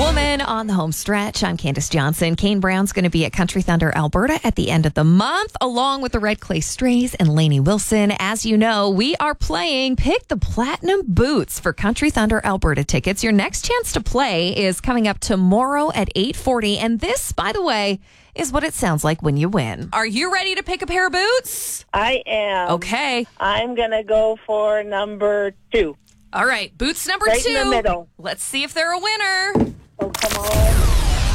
Woman on the home stretch. I'm Candace Johnson. Kane Brown's going to be at Country Thunder, Alberta at the end of the month, along with the Red Clay Strays and Lainey Wilson. As you know, we are playing Pick the Platinum Boots for Country Thunder, Alberta tickets. Your next chance to play is coming up tomorrow at 8:40. And this, by the way, is what it sounds like when you win. Are you ready to pick a pair of boots? I am. Okay. I'm going to go for number 2. All right. Boots number 2. Right in the middle. Let's see if they're a winner. Oh, come on.